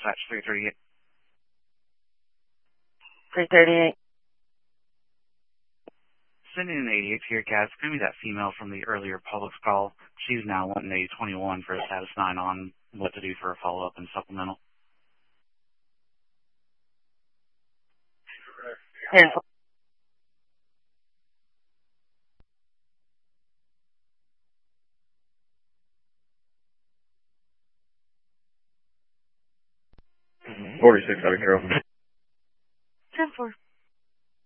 dispatch 338. 338. Sending an 88 to your cat. It's going to be that female from the earlier Publix call. She's now wanting a 21 for a status 9 on what to do for a follow-up and supplemental. Yes. Mm-hmm. 46 out of Carroll.